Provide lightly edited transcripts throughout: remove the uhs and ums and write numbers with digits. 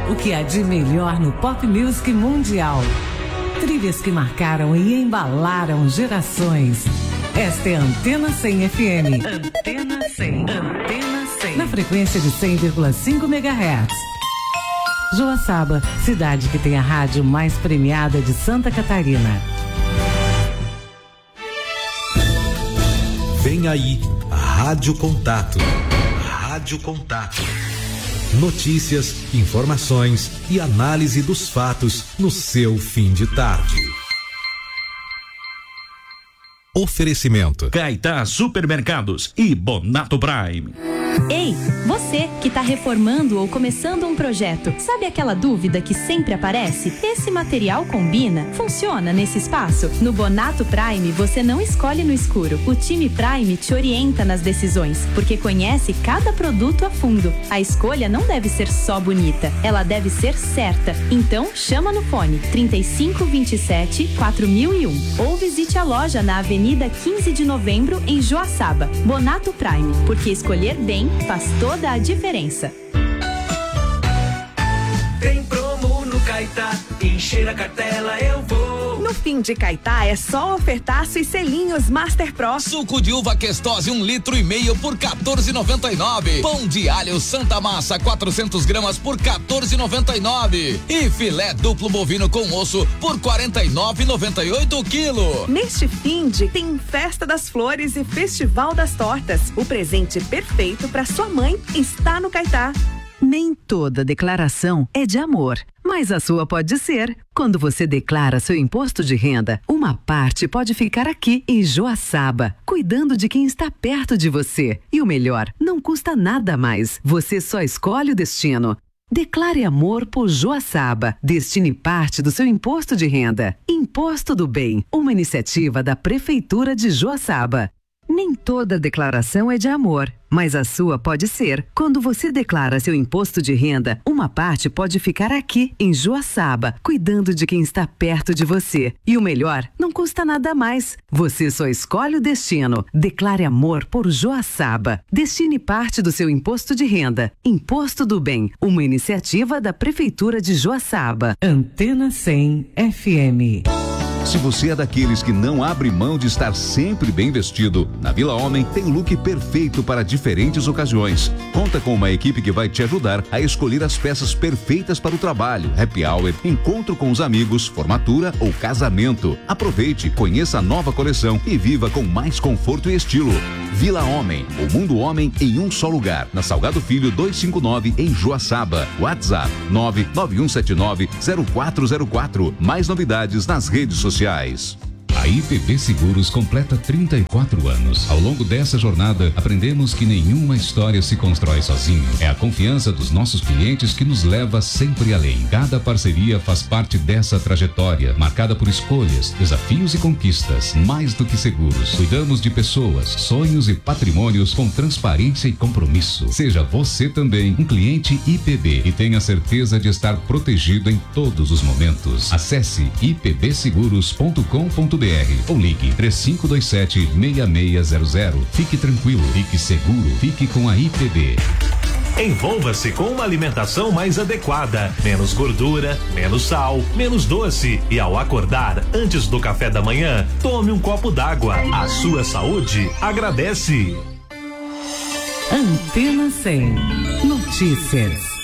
O que há de melhor no pop music mundial. Trilhas que marcaram e embalaram gerações. Esta é a Antena 100 FM. Antena 100. Antena 100. Na frequência de 100,5 MHz. Joaçaba, cidade que tem a rádio mais premiada de Santa Catarina. Vem aí, a Rádio Contato. Rádio Contato. Notícias, informações e análise dos fatos no seu fim de tarde. Oferecimento: Caetá Supermercados e Bonato Prime. Ei, você que está reformando ou começando um projeto, sabe aquela dúvida que sempre aparece? Esse material combina? Funciona nesse espaço? No Bonato Prime, você não escolhe no escuro. O time Prime te orienta nas decisões, porque conhece cada produto a fundo. A escolha não deve ser só bonita, ela deve ser certa. Então, chama no fone 3527-4001 ou visite a loja na Avenida 15 de Novembro, em Joaçaba. Bonato Prime, porque escolher bem faz toda a diferença. Tem promo no Caetá, encher a cartela eu vou. No fim de Caetá é só ofertaço e selinhos Master Pro. Suco de uva Questose 1,5 litro por R$14,99. Pão de alho Santa Massa 400 gramas por R$14,99. E filé duplo bovino com osso por R$49,98 o quilo. Neste fim de tem Festa das Flores e Festival das Tortas. O presente perfeito para sua mãe está no Caetá. Nem toda declaração é de amor, mas a sua pode ser. Quando você declara seu imposto de renda, uma parte pode ficar aqui em Joaçaba, cuidando de quem está perto de você. E o melhor, não custa nada mais. Você só escolhe o destino. Declare amor por Joaçaba. Destine parte do seu imposto de renda. Imposto do Bem, uma iniciativa da Prefeitura de Joaçaba. Nem toda declaração é de amor, mas a sua pode ser. Quando você declara seu imposto de renda, uma parte pode ficar aqui, em Joaçaba, cuidando de quem está perto de você. E o melhor, não custa nada mais. Você só escolhe o destino. Declare amor por Joaçaba. Destine parte do seu imposto de renda. Imposto do Bem, uma iniciativa da Prefeitura de Joaçaba. Antena 100 FM. Se você é daqueles que não abre mão de estar sempre bem vestido, na Vila Homem tem o look perfeito para diferentes ocasiões. Conta com uma equipe que vai te ajudar a escolher as peças perfeitas para o trabalho, happy hour, encontro com os amigos, formatura ou casamento. Aproveite, conheça a nova coleção e viva com mais conforto e estilo. Vila Homem, o mundo homem em um só lugar. Na Salgado Filho 259 em Joaçaba. WhatsApp 991790404. Mais novidades nas redes sociais. A IPB Seguros completa 34 anos. Ao longo dessa jornada, aprendemos que nenhuma história se constrói sozinho. É a confiança dos nossos clientes que nos leva sempre além. Cada parceria faz parte dessa trajetória, marcada por escolhas, desafios e conquistas. Mais do que seguros, cuidamos de pessoas, sonhos e patrimônios com transparência e compromisso. Seja você também um cliente IPB e tenha certeza de estar protegido em todos os momentos. Acesse ipbseguros.com.br ou ligue 3527-6600. Fique tranquilo, fique seguro, fique com a IPB. Envolva-se com uma alimentação mais adequada, menos gordura, menos sal, menos doce e ao acordar, antes do café da manhã, tome um copo d'água. A sua saúde agradece. Antena 100 Notícias.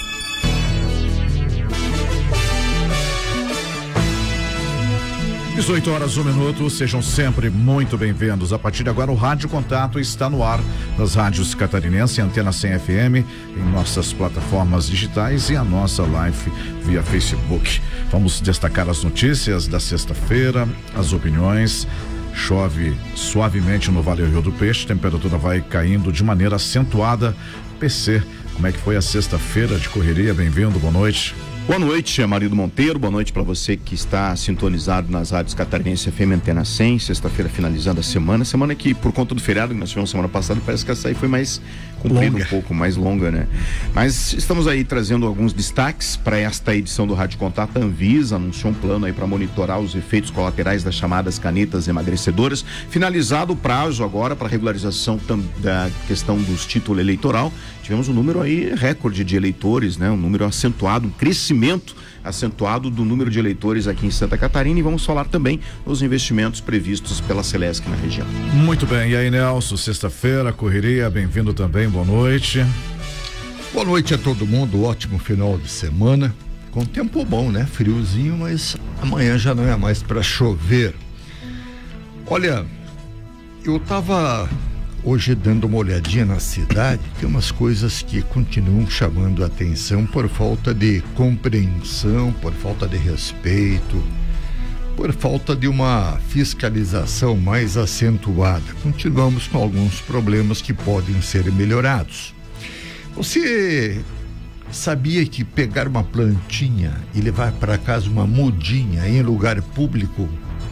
18h01, sejam sempre muito bem-vindos. A partir de agora, o Rádio Contato está no ar nas rádios catarinenses, Antena 100 FM, em nossas plataformas digitais e a nossa live via Facebook. Vamos destacar as notícias da sexta-feira, as opiniões. Chove suavemente no Vale do Rio do Peixe, temperatura vai caindo de maneira acentuada. PC, como é que foi a sexta-feira de correria? Bem-vindo, boa noite. Boa noite, Marido Monteiro, boa noite para você que está sintonizado nas rádios catarinense FM Antena 100, sexta-feira finalizando a semana que por conta do feriado que nós tivemos semana passada, parece que essa aí foi mais comprida, um pouco mais longa, né? Mas estamos aí trazendo alguns destaques para esta edição do Rádio Contato. A Anvisa anunciou um plano aí para monitorar os efeitos colaterais das chamadas canetas emagrecedoras. Finalizado o prazo agora para regularização da questão dos títulos eleitoral. tivemos um número aí recorde de eleitores, né? Um número acentuado, um crescimento acentuado do número de eleitores aqui em Santa Catarina, e vamos falar também dos investimentos previstos pela Celesc na região. Muito bem, e aí, Nelson, sexta-feira, correria, bem-vindo também, boa noite. Boa noite a todo mundo, ótimo final de semana, com tempo bom, né? Friozinho, mas amanhã já não é mais para chover. Olha, eu tava hoje dando uma olhadinha na cidade, tem umas coisas que continuam chamando a atenção por falta de compreensão, por falta de respeito, por falta de uma fiscalização mais acentuada. Continuamos com alguns problemas que podem ser melhorados. Você sabia que pegar uma plantinha e levar para casa uma mudinha em lugar público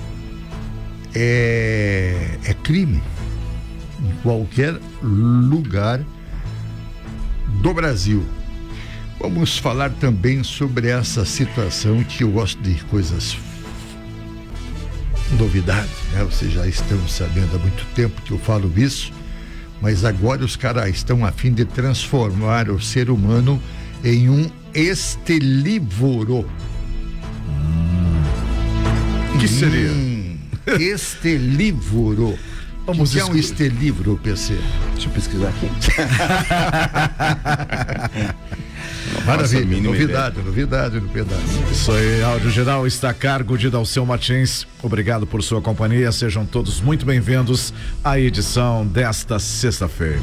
é crime? Em qualquer lugar do Brasil. Vamos falar também sobre essa situação que eu gosto de coisas, novidades, né? Vocês já estão sabendo há muito tempo que eu falo isso, mas agora os caras estão a fim de transformar o ser humano em um estelívoro. O que seria? Estelívoro. O que é um estelívoro, PC? Deixa eu pesquisar aqui. Maravilha, novidade no pedaço. Isso aí, Áudio Geral está a cargo de Dalceu Martins. Obrigado por sua companhia, sejam todos muito bem-vindos à edição desta sexta-feira.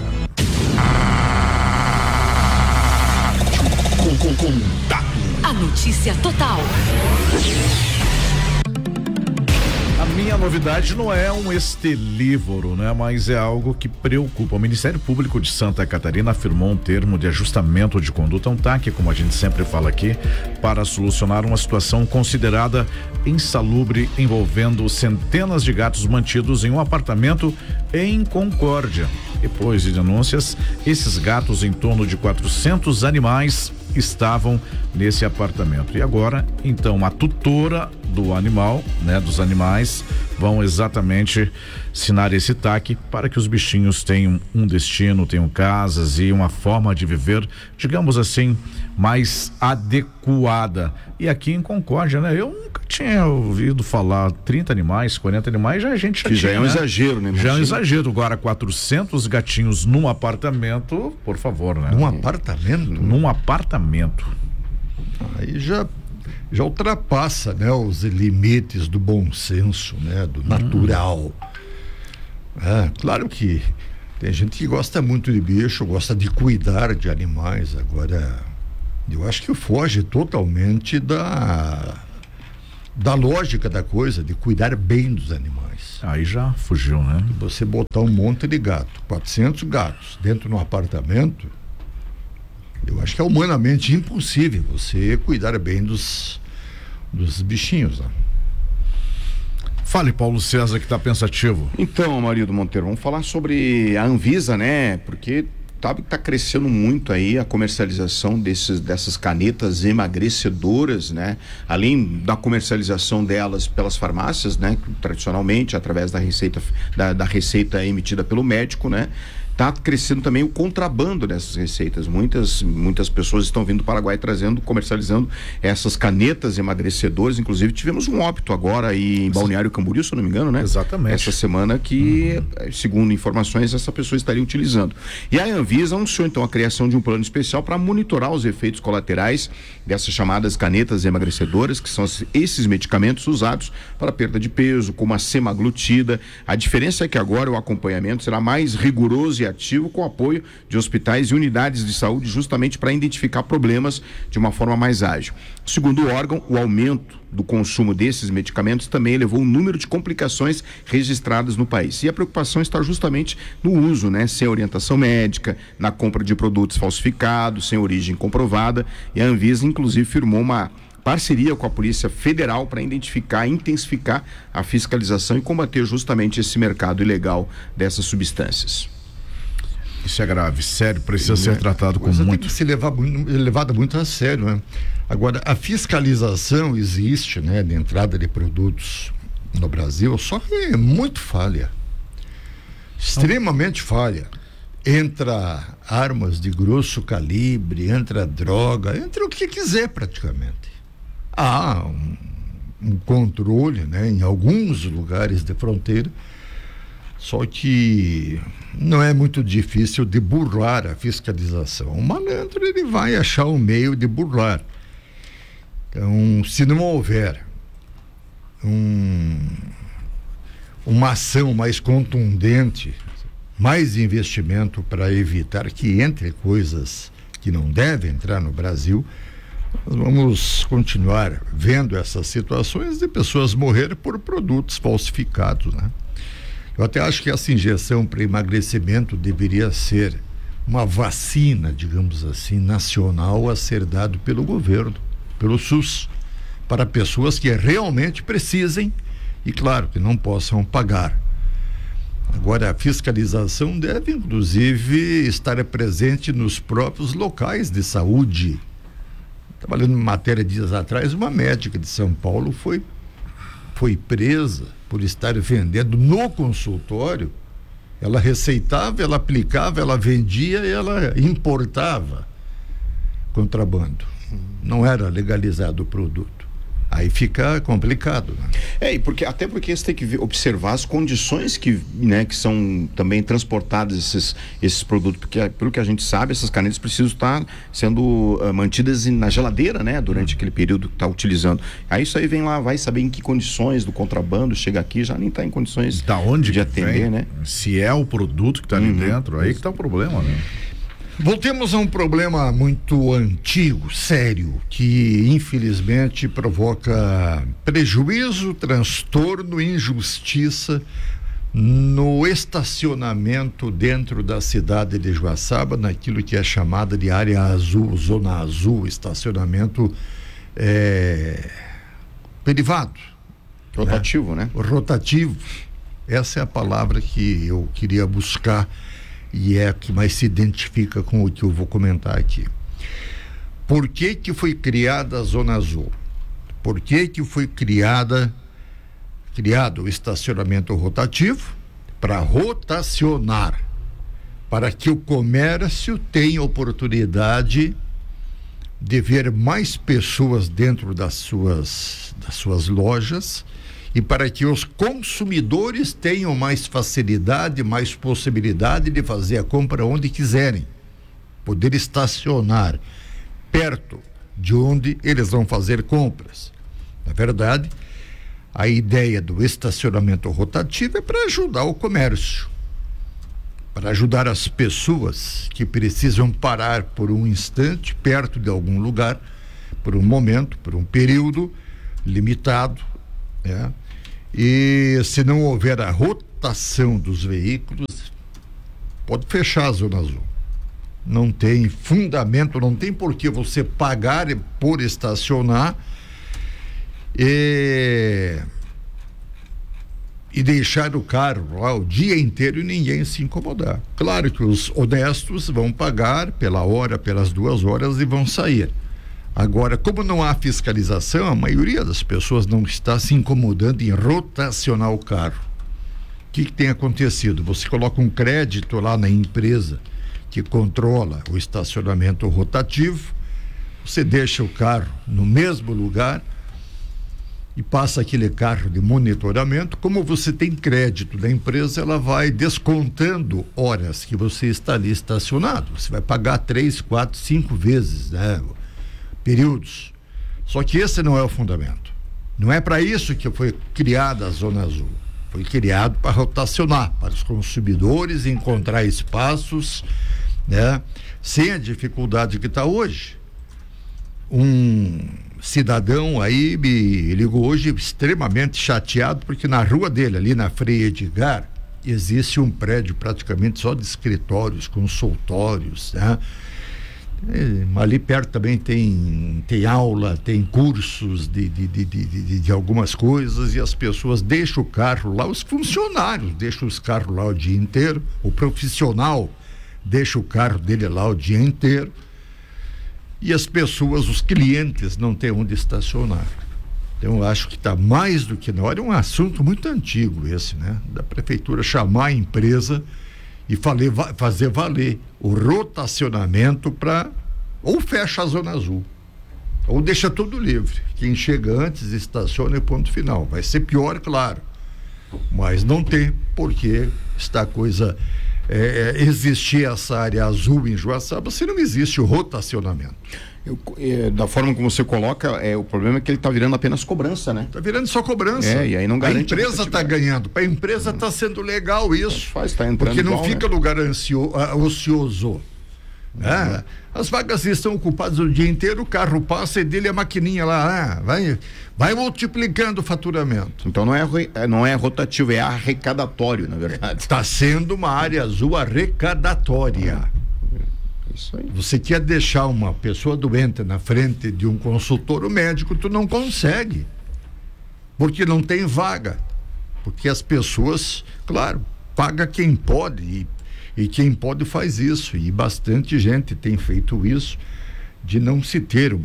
A notícia total. A minha novidade não é um estelívoro, né? Mas é algo que preocupa. O Ministério Público de Santa Catarina afirmou um termo de ajustamento de conduta, um TAC, como a gente sempre fala aqui, para solucionar uma situação considerada insalubre envolvendo centenas de gatos mantidos em um apartamento em Concórdia. Depois de denúncias, esses gatos, em torno de 400 animais, estavam nesse apartamento. E agora, então, a tutora do animal, né, dos animais, vão exatamente assinar esse TAC para que os bichinhos tenham um destino, tenham casas e uma forma de viver, digamos assim, mais adequada. E aqui em Concórdia, né, eu nunca tinha ouvido falar 30 animais, 40 animais, a gente já que tinha, já é um exagero, né? Já é um exagero. Agora 400 gatinhos num apartamento, por favor, né? Num apartamento? Num apartamento. Aí já ultrapassa, né, os limites do bom senso, né, do natural. Claro que tem gente que gosta muito de bicho, gosta de cuidar de animais. Agora, eu acho que foge totalmente da lógica da coisa, de cuidar bem dos animais. Aí já fugiu, né? Você botar um monte de gato, 400 gatos dentro de um apartamento, eu acho que é humanamente impossível você cuidar bem dos bichinhos, né? Fale, Paulo César, que está pensativo. Então, Amarildo Monteiro, vamos falar sobre a Anvisa, né? Porque está crescendo muito aí a comercialização dessas canetas emagrecedoras, né? Além da comercialização delas pelas farmácias, né? Tradicionalmente, através da receita emitida pelo médico, né? Está crescendo também o contrabando dessas receitas. Muitas pessoas estão vindo do Paraguai comercializando essas canetas emagrecedoras. Inclusive tivemos um óbito agora aí em Balneário Camboriú, se eu não me engano, né? Exatamente. Essa semana que, segundo informações, essa pessoa estaria utilizando. E a Anvisa anunciou então a criação de um plano especial para monitorar os efeitos colaterais dessas chamadas canetas emagrecedoras, que são esses medicamentos usados para perda de peso, como a semaglutida. A diferença é que agora o acompanhamento será mais rigoroso e ativo, com apoio de hospitais e unidades de saúde, justamente para identificar problemas de uma forma mais ágil. Segundo o órgão, o aumento do consumo desses medicamentos também elevou o número de complicações registradas no país. E a preocupação está justamente no uso, né? Sem orientação médica, na compra de produtos falsificados, sem origem comprovada. E a Anvisa, inclusive, firmou uma parceria com a Polícia Federal para identificar e intensificar a fiscalização e combater justamente esse mercado ilegal dessas substâncias. Isso é grave, sério, precisa ser tratado com muito. Tem que ser levada muito a sério, né? Agora, a fiscalização existe, né, de entrada de produtos no Brasil, só que é muito falha. Extremamente falha. entra armas de grosso calibre, entra droga, entra o que quiser praticamente. Há um controle, né, em alguns lugares de fronteira, só que não é muito difícil de burlar a fiscalização. O malandro, ele vai achar um meio de burlar. Então, se não houver uma ação mais contundente, mais investimento para evitar que entre coisas que não devem entrar no Brasil, nós vamos continuar vendo essas situações de pessoas morrerem por produtos falsificados, né? Eu até acho que essa injeção para emagrecimento deveria ser uma vacina, digamos assim, nacional a ser dado pelo governo, pelo SUS, para pessoas que realmente precisem e, claro, que não possam pagar. Agora, a fiscalização deve, inclusive, estar presente nos próprios locais de saúde. Estava lendo uma matéria dias atrás, uma médica de São Paulo foi presa por estar vendendo no consultório. Ela receitava, ela aplicava, ela vendia e ela importava contrabando. Não era legalizado o produto. Aí fica complicado, né? Até porque você tem que observar as condições que são também transportadas esses produtos, porque pelo que a gente sabe, essas canetas precisam estar sendo mantidas na geladeira, né? Durante aquele período que está utilizando. Aí isso aí vem lá, vai saber em que condições do contrabando, chega aqui, já nem está em condições de atender, vem, né? Se é o produto que está ali dentro, aí que está o problema, né? Voltemos a um problema muito antigo, sério, que infelizmente provoca prejuízo, transtorno, injustiça no estacionamento dentro da cidade de Joaçaba, naquilo que é chamada de área azul, zona azul, estacionamento privado. Rotativo, né? Rotativo. Essa é a palavra que eu queria buscar e é a que mais se identifica com o que eu vou comentar aqui. Por que que foi criada a Zona Azul? Por que que foi criado o estacionamento rotativo? Para rotacionar, para que o comércio tenha oportunidade de ver mais pessoas dentro das suas lojas e para que os consumidores tenham mais facilidade, mais possibilidade de fazer a compra onde quiserem, poder estacionar perto de onde eles vão fazer compras. Na verdade, a ideia do estacionamento rotativo é para ajudar o comércio, para ajudar as pessoas que precisam parar por um instante perto de algum lugar, por um momento, por um período limitado, né? E se não houver a rotação dos veículos, pode fechar a Zona Azul. Não tem fundamento, não tem por que você pagar por estacionar e deixar o carro lá o dia inteiro e ninguém se incomodar. Claro que os honestos vão pagar pela hora, pelas 2 horas e vão sair. Agora, como não há fiscalização, a maioria das pessoas não está se incomodando em rotacionar o carro. O que tem acontecido? Você coloca um crédito lá na empresa que controla o estacionamento rotativo, você deixa o carro no mesmo lugar e passa aquele carro de monitoramento. Como você tem crédito da empresa, ela vai descontando horas que você está ali estacionado. Você vai pagar 3, 4, 5 vezes, né? Períodos. Só que esse não é o fundamento. Não é para isso que foi criada a Zona Azul. Foi criado para rotacionar, para os consumidores encontrar espaços, né? Sem a dificuldade que está hoje. Um cidadão aí me ligou hoje extremamente chateado porque na rua dele, ali na Frei Edgar, existe um prédio praticamente só de escritórios, consultórios, né? Ali perto também tem aula, tem cursos de algumas coisas e as pessoas deixam o carro lá, os funcionários deixam os carros lá o dia inteiro, o profissional deixa o carro dele lá o dia inteiro e as pessoas, os clientes não têm onde estacionar. Então eu acho que está mais do que na hora, é um assunto muito antigo esse, né? Da prefeitura chamar a empresa e fazer valer o rotacionamento para ou fecha a zona azul ou deixa tudo livre. Quem chega antes estaciona e ponto final. Vai ser pior, claro, mas não tem porque está a coisa existir essa área azul em Joaçaba se não existe o rotacionamento. Da forma como você coloca, o problema é que ele está virando apenas cobrança, né? Está virando só cobrança. E aí não garante. A empresa está ganhando. Para a empresa está sendo legal isso. Tá entrando porque não igual, fica lugar ocioso. As vagas estão ocupadas o dia inteiro, o carro passa e dele a maquininha lá, vai multiplicando o faturamento. Então não é rotativo, é arrecadatório, na verdade. Está sendo uma área azul arrecadatória. Isso aí. Você quer deixar uma pessoa doente na frente de um consultório médico, tu não consegue, porque não tem vaga, porque as pessoas, claro, paga quem pode e quem pode faz isso, e bastante gente tem feito isso, de não se ter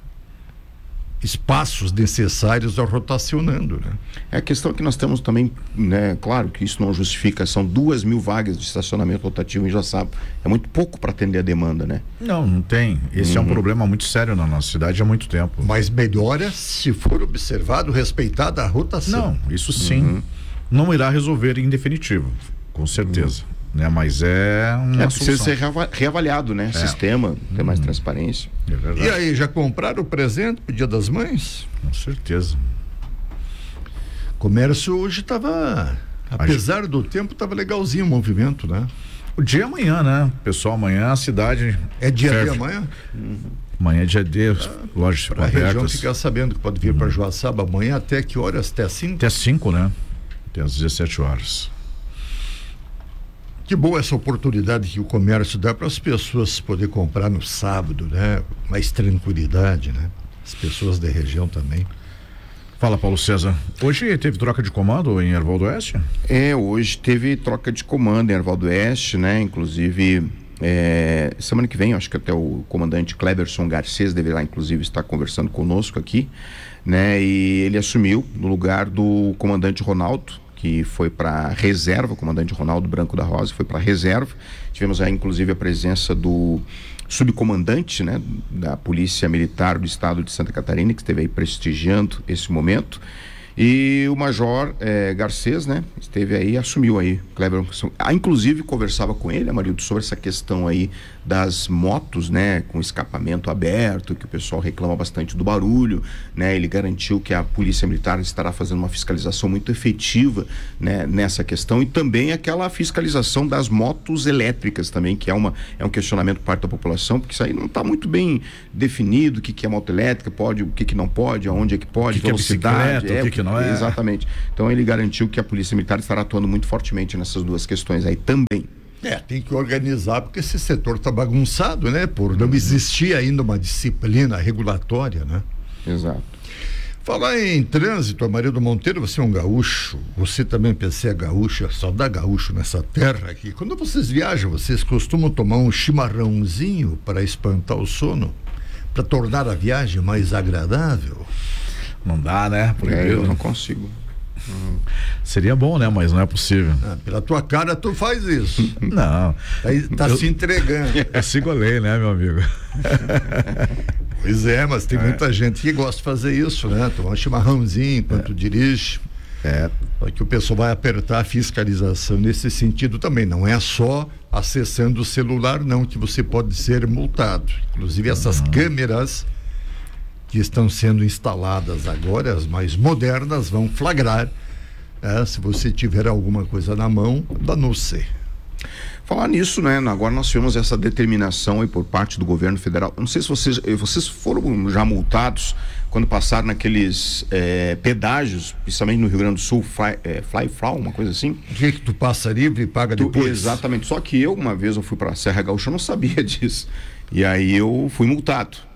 espaços necessários ao rotacionando, né? A questão é que nós temos também, né, claro que isso não justifica, são 2.000 vagas de estacionamento rotativo em Joaçaba, é muito pouco para atender a demanda, né? Não tem, esse é um problema muito sério na nossa cidade há muito tempo. Mas melhora se for observado, respeitada a rotação. Não, isso sim, não irá resolver em definitivo, com certeza. Né? Mas precisa ser reavaliado, né? Sistema, ter mais transparência. E aí, já compraram o presente pro Dia das Mães? Com certeza. Comércio hoje estava, apesar do tempo, estava legalzinho o movimento, né? O dia é amanhã, né? Pessoal, amanhã a cidade é dia de amanhã? Amanhã é dia de lojas para a região ficar sabendo que pode vir para Joaçaba amanhã até que horas? Até às 5? Até às 5, né? Até às 17 horas. Que boa essa oportunidade que o comércio dá para as pessoas poder comprar no sábado, né? Mais tranquilidade, né? As pessoas da região também. Fala, Paulo César. Hoje teve troca de comando em Erval do Oeste? Hoje teve troca de comando em Erval do Oeste, né? Inclusive, semana que vem, acho que até o comandante Cleberson Garcês deverá, inclusive, estar conversando conosco aqui, né? E ele assumiu no lugar do comandante Ronaldo, que foi para reserva, o comandante Ronaldo Branco da Rosa foi para reserva. Tivemos aí, inclusive, a presença do subcomandante, né, da Polícia Militar do Estado de Santa Catarina, que esteve aí prestigiando esse momento. E o Major Garcês, né, esteve aí, assumiu aí, Cleberson. Inclusive, conversava com ele, Amarildo, sobre essa questão aí das motos, né, com escapamento aberto, que o pessoal reclama bastante do barulho, né? Ele garantiu que a Polícia Militar estará fazendo uma fiscalização muito efetiva, né, nessa questão, e também aquela fiscalização das motos elétricas também, que é um questionamento por parte da população, porque isso aí não está muito bem definido, o que é moto elétrica, pode, o que não pode, aonde é que pode, velocidade, o que não é. Exatamente. Então ele garantiu que a Polícia Militar estará atuando muito fortemente nessas duas questões aí também. Tem que organizar, porque esse setor está bagunçado, né? Por não existir ainda uma disciplina regulatória, né? Exato. Falar em trânsito, Amarildo Monteiro, você é um gaúcho, você também pensei é gaúcho, só dá gaúcho nessa terra aqui. Quando vocês viajam, vocês costumam tomar um chimarrãozinho para espantar o sono? Para tornar a viagem mais agradável? Não dá, né? Eu não consigo. Seria bom, né? Mas não é possível. Pela tua cara, tu faz isso. Não. Tá se entregando. Eu sigo a lei, né, meu amigo? Pois é, mas tem muita gente que gosta de fazer isso, né? Tomar um chimarrãozinho enquanto dirige. Só que o pessoal vai apertar a fiscalização nesse sentido também. Não é só acessando o celular, não, que você pode ser multado. Inclusive essas câmeras que estão sendo instaladas agora, as mais modernas, vão flagrar. Se você tiver alguma coisa na mão, danou-se. Falar nisso, né? Agora nós tivemos essa determinação aí por parte do governo federal. Eu não sei se vocês foram já multados quando passaram naqueles pedágios, principalmente no Rio Grande do Sul, fly-flow, uma coisa assim. O que tu passa livre e paga depois? Exatamente. Só que uma vez eu fui para a Serra Gaúcha, eu não sabia disso. E aí eu fui multado,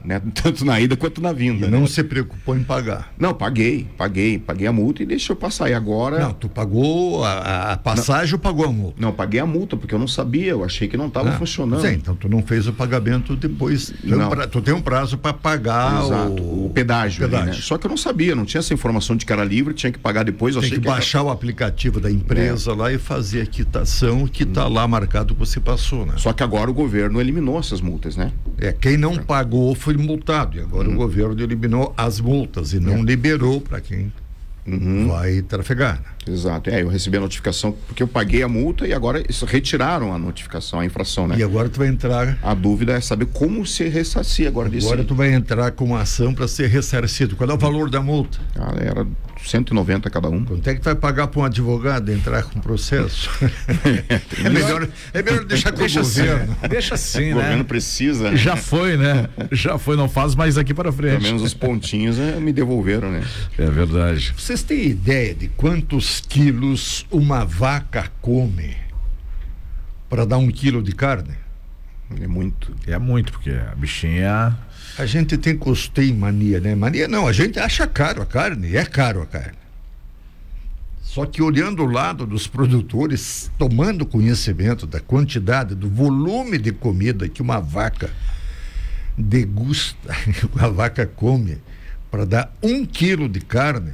né? Tanto na ida quanto na vinda. E não se preocupou em pagar? Não, paguei a multa e deixou passar. E agora... Não, tu pagou a passagem ou pagou a multa? Não, paguei a multa, porque eu não sabia, eu achei que não estava funcionando. Sim, então tu não fez o pagamento depois. Tu tem um prazo para pagar o pedágio. Ali, né? Só que eu não sabia, não tinha essa informação de que era livre, tinha que pagar depois. Eu tem achei que baixar o aplicativo da empresa lá e fazer a quitação que está lá marcado que você passou, né? Só que agora o governo eliminou essas multas, né? Quem não pagou foi multado, e agora o governo eliminou as multas e não liberou para quem vai trafegar, né? Exato, eu recebi a notificação porque eu paguei a multa e agora retiraram a notificação, a infração, né? E agora tu vai entrar... A dúvida é saber como se ressarcir agora disso. Agora tu vai entrar com uma ação para ser ressarcido. Qual é o valor da multa? Era 190 cada um. Quanto é que tu vai pagar para um advogado entrar com processo? é melhor deixar com o governo. Deixa assim, né? O governo precisa, né? Já foi, né? Já foi, não faz mais aqui para frente. Pelo menos os pontinhos me devolveram, né? É verdade. Vocês têm ideia de quantos quilos uma vaca come para dar 1 quilo de carne? É muito. É muito, porque a bichinha... A gente tem mania, né? Mania não, a gente acha caro a carne, é caro a carne. Só que olhando o lado dos produtores, tomando conhecimento da quantidade, do volume de comida que uma vaca degusta, a vaca come para dar 1 quilo de carne,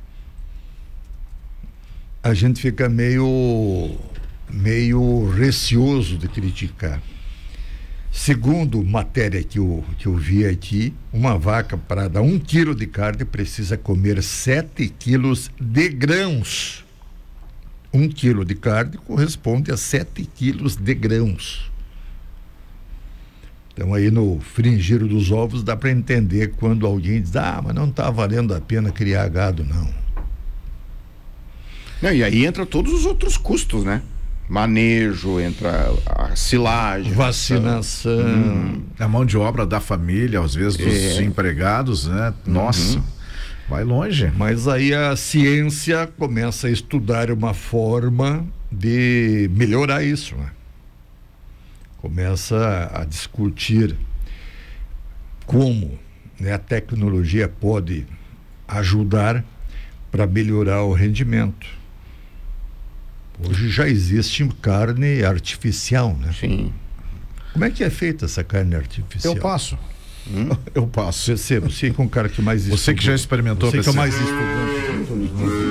a gente fica meio receoso de criticar. Segundo matéria que eu vi aqui, uma vaca para dar 1 quilo de carne precisa comer 7 quilos de grãos. 1 quilo de carne corresponde a 7 quilos de grãos. Então aí no fringir dos ovos dá para entender quando alguém diz, mas não está valendo a pena criar gado, não. E aí entra todos os outros custos, né? Manejo, entra a silagem, vacinação, a mão de obra da família, às vezes dos empregados, né? Nossa, vai longe. Mas aí a ciência começa a estudar uma forma de melhorar isso, né? Começa a discutir como, né, a tecnologia pode ajudar para melhorar o rendimento. Hoje já existe carne artificial, né? Sim. Como é que é feita essa carne artificial? Eu passo. Eu passo. Você é um cara que mais estudou. Você que já experimentou. Você que é mais estudante.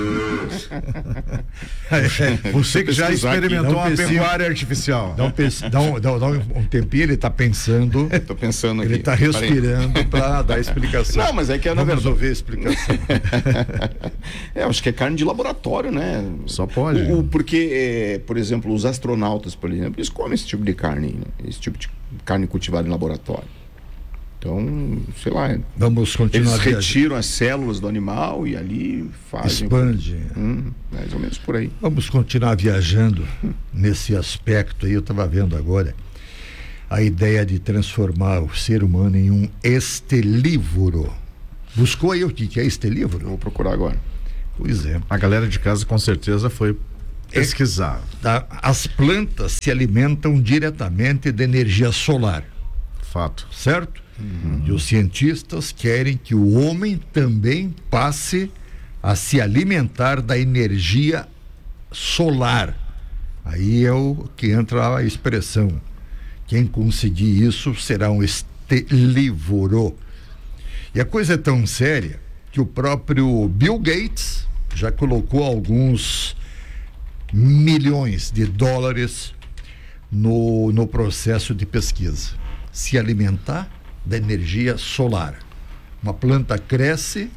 Você que já experimentou uma pecuária artificial. Dá um tempinho, ele está pensando. Tô pensando aqui. Ele está respirando para dar explicação. Não, mas é que Vamos resolver a explicação. Acho que é carne de laboratório, né? Só pode. Porque, por exemplo, os astronautas, por exemplo, eles comem esse tipo de carne, né? Esse tipo de carne cultivada em laboratório. Então, sei lá. Vamos continuar. Eles retiram as células do animal e ali fazem. Expande. Mais ou menos por aí. Vamos continuar viajando nesse aspecto aí. Eu estava vendo agora a ideia de transformar o ser humano em um estelívoro. Buscou aí o que é estelívoro? Vou procurar agora. Pois é. A galera de casa com certeza foi pesquisar. As plantas se alimentam diretamente de energia solar. Fato. Certo? E os cientistas querem que o homem também passe a se alimentar da energia solar. Aí é o que entra a expressão. Quem conseguir isso será um estelívoro. E a coisa é tão séria que o próprio Bill Gates já colocou alguns milhões de dólares no processo de pesquisa. Se alimentar da energia solar. Uma planta cresce,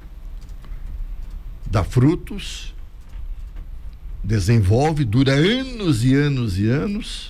dá frutos, desenvolve, dura anos e anos e anos,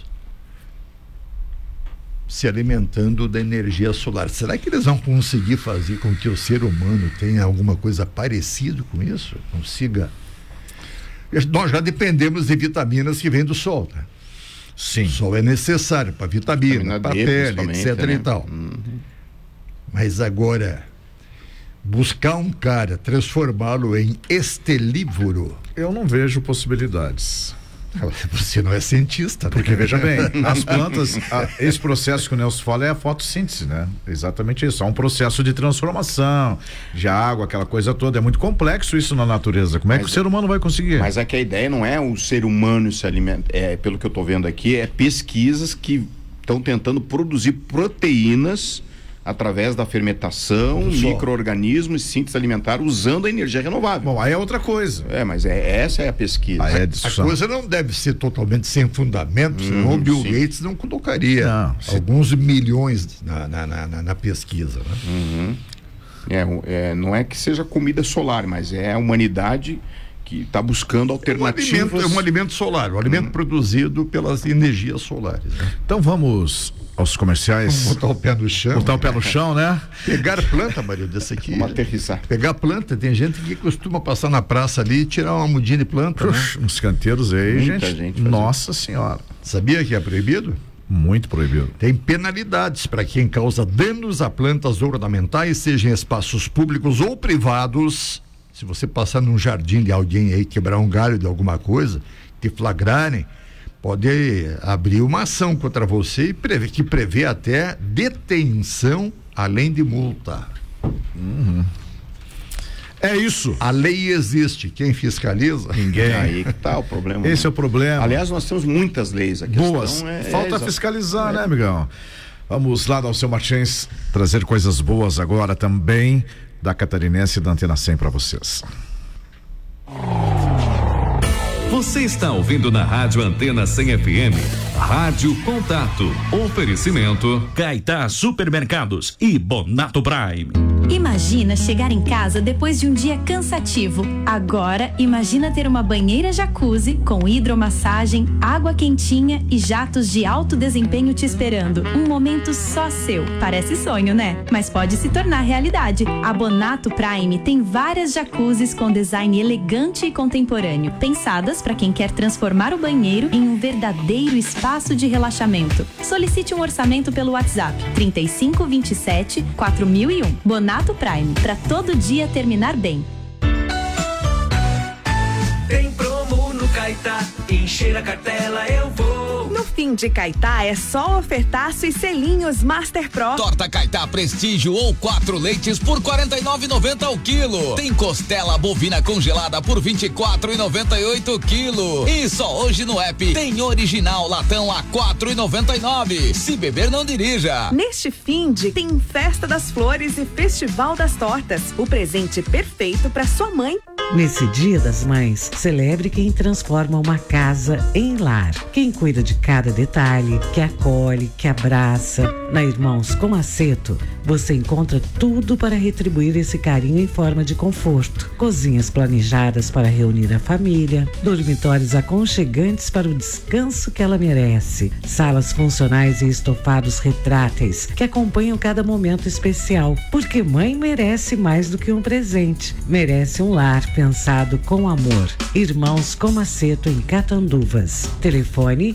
se alimentando da energia solar. Será que eles vão conseguir fazer com que o ser humano tenha alguma coisa parecida com isso? Consiga... Nós já dependemos de vitaminas que vêm do sol, né? Sim. O sol é necessário para vitamina, para pele, etc. né? E tal. Mas agora, buscar um cara, transformá-lo em estelívoro. Eu não vejo possibilidades. Você não é cientista, né? Porque, veja bem, as plantas, esse processo que o Nelson fala é a fotossíntese, né? Exatamente isso, é um processo de transformação de água, aquela coisa toda, é muito complexo isso na natureza, como é que o ser humano vai conseguir? Mas é que a ideia não é o ser humano se alimentar, pelo que eu estou vendo aqui, é pesquisas que estão tentando produzir proteínas através da fermentação, micro-organismos e síntese alimentar usando a energia renovável. Bom, aí é outra coisa. Mas essa é a pesquisa. A coisa não deve ser totalmente sem fundamento, senão o Bill Gates não colocaria alguns milhões na pesquisa. Né? Não é que seja comida solar, mas é a humanidade que está buscando alternativas. É um alimento solar, um alimento produzido pelas energias solares. Né? Então vamos aos comerciais. Vamos botar o pé no chão. Botar o pé no chão, né? Pegar planta, Mario, desse aqui. Vamos aterrissar. Pegar planta, tem gente que costuma passar na praça ali e tirar uma mudinha de planta. Puxa, né? Uns canteiros aí, Muita gente Nossa Senhora. Sabia que é proibido? Muito proibido. Tem penalidades para quem causa danos a plantas ornamentais, seja em espaços públicos ou privados. Se você passar num jardim de alguém aí, quebrar um galho de alguma coisa, te flagrarem, pode abrir uma ação contra você e que prevê até detenção, além de multa. É isso. A lei existe. Quem fiscaliza? Ninguém. Aí que tá o problema. Esse é o problema. Aliás, nós temos muitas leis aqui. Boas. Falta fiscalizar, né, amigão? Vamos lá, Dalceu Martins, trazer coisas boas agora também da Catarinense e da Antena 100 para vocês. Você está ouvindo na Rádio Antena 100 FM, Rádio Contato, oferecimento Caetá Supermercados e Bonato Prime. Imagina chegar em casa depois de um dia cansativo. Agora, imagina ter uma banheira jacuzzi com hidromassagem, água quentinha e jatos de alto desempenho te esperando. Um momento só seu. Parece sonho, né? Mas pode se tornar realidade. A Bonato Prime tem várias jacuzzis com design elegante e contemporâneo, pensadas para quem quer transformar o banheiro em um verdadeiro espaço de relaxamento. Solicite um orçamento pelo WhatsApp 3527 4001. Bonato Prime, para todo dia terminar bem. Tem promo no Caetá, encher a cartela eu vou. No fim de Caetá é só ofertaço e selinhos Master Pro. Torta Caetá Prestígio ou 4 leites por R$ 49,90 o quilo. Tem costela bovina congelada por R$ 24,98 o quilo. E só hoje no app tem original latão a R$ 4,99. Se beber, não dirija. Neste fim de tem Festa das Flores e Festival das Tortas. O presente perfeito para sua mãe. Nesse Dia das Mães, celebre quem transforma uma casa em lar. Quem cuida de cada detalhe, que acolhe, que abraça. Na Irmãos com Aceto, você encontra tudo para retribuir esse carinho em forma de conforto. Cozinhas planejadas para reunir a família, dormitórios aconchegantes para o descanso que ela merece, salas funcionais e estofados retráteis que acompanham cada momento especial. Porque mãe merece mais do que um presente, merece um lar pensado com amor. Irmãos com Aceto em Catanduvas. Telefone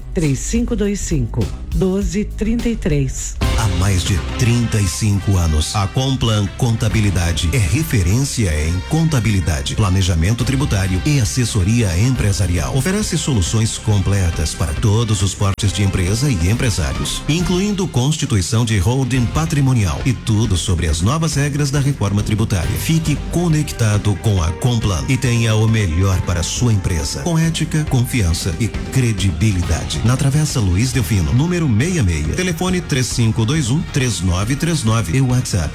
3525-1233. Há mais de 35 anos, a Complan Contabilidade é referência em contabilidade, planejamento tributário e assessoria empresarial. Oferece soluções completas para todos os portes de empresa e empresários, incluindo constituição de holding patrimonial e tudo sobre as novas regras da reforma tributária. Fique conectado com a Complan e tenha o melhor para a sua empresa, com ética, confiança e credibilidade. Na Travessa Luiz Delfino, número 66, telefone 3521-3939 e WhatsApp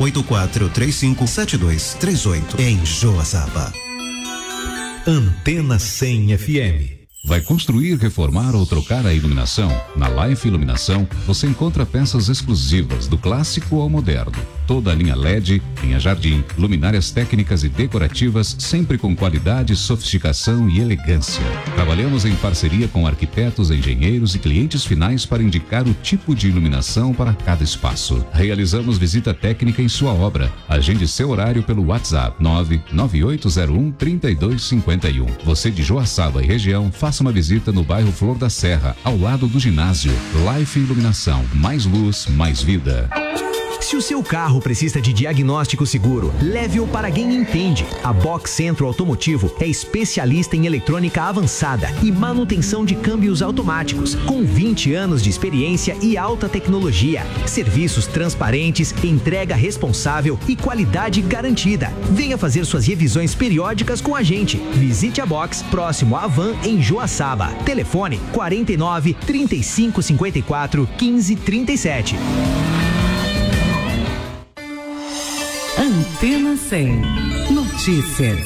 984357238 em Joaçaba. Antena 100 FM. Vai construir, reformar ou trocar a iluminação? Na Life Iluminação, você encontra peças exclusivas do clássico ao moderno. Toda a linha LED, linha jardim, luminárias técnicas e decorativas, sempre com qualidade, sofisticação e elegância. Trabalhamos em parceria com arquitetos, engenheiros e clientes finais para indicar o tipo de iluminação para cada espaço. Realizamos visita técnica em sua obra. Agende seu horário pelo WhatsApp 99801-3251. Você de Joaçaba e região, faça uma visita no bairro Flor da Serra, ao lado do ginásio. Life Iluminação, mais luz, mais vida. Se o seu carro precisa de diagnóstico seguro, leve-o para quem entende. A Box Centro Automotivo é especialista em eletrônica avançada e manutenção de câmbios automáticos, com 20 anos de experiência e alta tecnologia. Serviços transparentes, entrega responsável e qualidade garantida. Venha fazer suas revisões periódicas com a gente. Visite a Box próximo à Van em Joaçaba. Telefone 49 35 54 15 37. Antena 100. Notícias.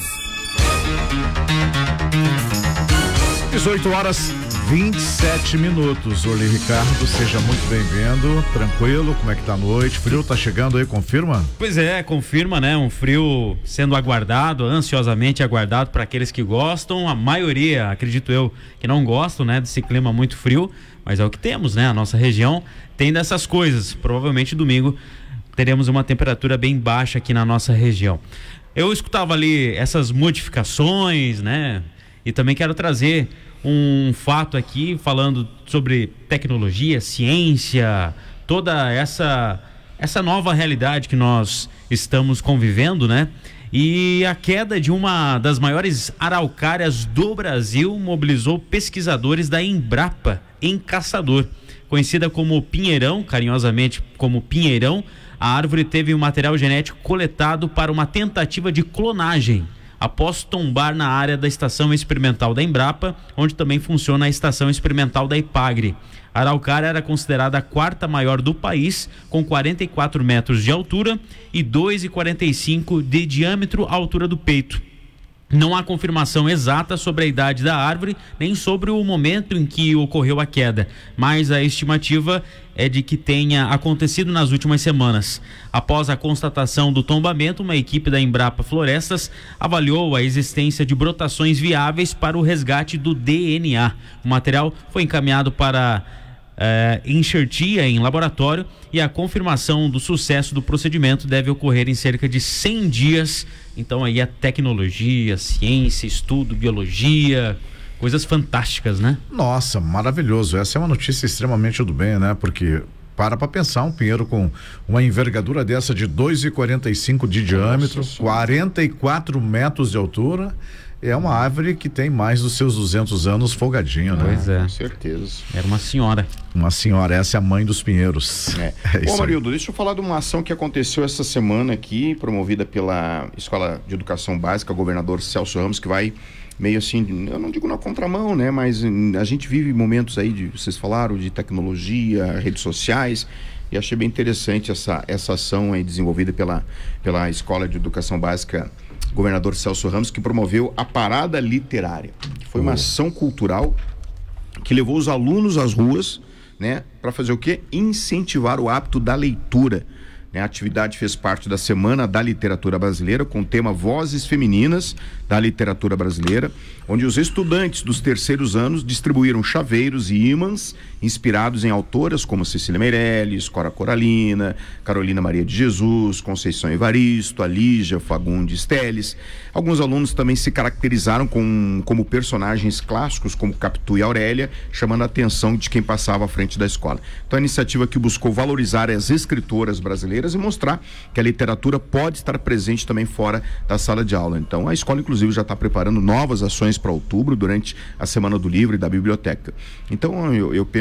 18h27. Olê, Ricardo, seja muito bem-vindo. Tranquilo? Como é que tá a noite? Frio tá chegando aí, confirma? Pois é, confirma, né? Um frio sendo aguardado, ansiosamente aguardado para aqueles que gostam. A maioria, acredito eu, que não gostam, né? Desse clima muito frio, mas é o que temos, né? A nossa região tem dessas coisas. Provavelmente domingo teremos uma temperatura bem baixa aqui na nossa região. Eu escutava ali essas modificações, né? E também quero trazer um fato aqui falando sobre tecnologia, ciência, toda essa nova realidade que nós estamos convivendo, né? E a queda de uma das maiores araucárias do Brasil mobilizou pesquisadores da Embrapa em Caçador. Conhecida como pinheirão, carinhosamente como pinheirão, a árvore teve um material genético coletado para uma tentativa de clonagem, após tombar na área da estação experimental da Embrapa, onde também funciona a estação experimental da Ipagre. A araucária era considerada a quarta maior do país, com 44 metros de altura e 2,45 de diâmetro à altura do peito. Não há confirmação exata sobre a idade da árvore, nem sobre o momento em que ocorreu a queda, mas a estimativa é de que tenha acontecido nas últimas semanas. Após a constatação do tombamento, uma equipe da Embrapa Florestas avaliou a existência de brotações viáveis para o resgate do DNA. O material foi encaminhado para enxertia em laboratório e a confirmação do sucesso do procedimento deve ocorrer em cerca de 100 dias. Então aí a tecnologia, ciência, estudo, biologia, coisas fantásticas, né? Nossa, maravilhoso. Essa é uma notícia extremamente do bem, né? Porque para pensar, um pinheiro com uma envergadura dessa de 2,45 de diâmetro, 44 metros de altura, é uma árvore que tem mais dos seus 200 anos folgadinho, né? Pois é. Com certeza. Era uma senhora. Uma senhora, essa é a mãe dos pinheiros. Bom, Marildo, deixa eu falar de uma ação que aconteceu essa semana aqui, promovida pela Escola de Educação Básica, governador Celso Ramos, que vai meio assim, eu não digo na contramão, né? Mas a gente vive momentos aí, vocês falaram, de tecnologia, redes sociais, e achei bem interessante essa ação aí desenvolvida pela Escola de Educação Básica governador Celso Ramos, que promoveu a Parada Literária. Foi uma ação cultural que levou os alunos às ruas, né, para fazer o quê? Incentivar o hábito da leitura. A atividade fez parte da Semana da Literatura Brasileira, com o tema Vozes Femininas da Literatura Brasileira, onde os estudantes dos terceiros anos distribuíram chaveiros e ímãs inspirados em autoras como Cecília Meirelles, Cora Coralina, Carolina Maria de Jesus, Conceição Evaristo, Alígia Fagundes Teles. Alguns alunos também se caracterizaram como personagens clássicos, como Capitu e Aurélia, chamando a atenção de quem passava à frente da escola. Então a iniciativa que buscou valorizar as escritoras brasileiras e mostrar que a literatura pode estar presente também fora da sala de aula. Então a escola inclusive já está preparando novas ações para outubro, durante a Semana do Livro e da Biblioteca. Então eu penso